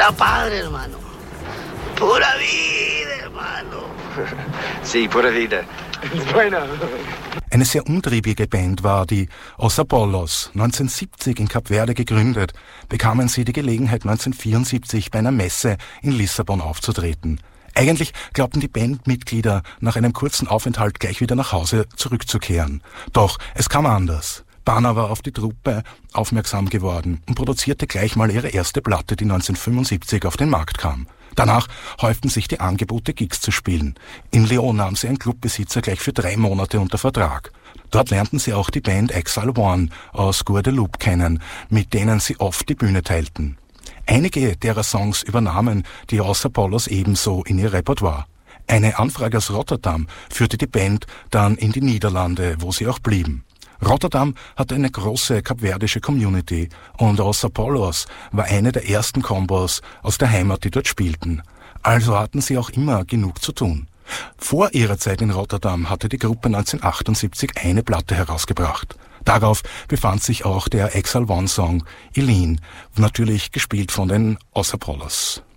Está padre, hermano. Pura vida, hermano. Sí, pura vida. Bueno. Eine sehr umtriebige Band war die Os Apollos. 1970 in Kap Verde gegründet, bekamen sie die Gelegenheit, 1974 bei einer Messe in Lissabon aufzutreten. Eigentlich glaubten die Bandmitglieder, nach einem kurzen Aufenthalt gleich wieder nach Hause zurückzukehren. Doch es kam anders. Bana war auf die Truppe aufmerksam geworden und produzierte gleich mal ihre erste Platte, die 1975 auf den Markt kam. Danach häuften sich die Angebote, Gigs zu spielen. In Leon nahm sie ein Clubbesitzer gleich für 3 Monate unter Vertrag. Dort lernten sie auch die Band Exile One aus Guadeloupe kennen, mit denen sie oft die Bühne teilten. Einige derer Songs übernahmen die Os Apollos ebenso in ihr Repertoire. Eine Anfrage aus Rotterdam führte die Band dann in die Niederlande, wo sie auch blieben. Rotterdam hatte eine große kapverdische Community und Os Apollos war eine der ersten Kombos aus der Heimat, die dort spielten. Also hatten sie auch immer genug zu tun. Vor ihrer Zeit in Rotterdam hatte die Gruppe 1978 eine Platte herausgebracht. Darauf befand sich auch der Exile One Song Eileen, natürlich gespielt von den Os Apollos.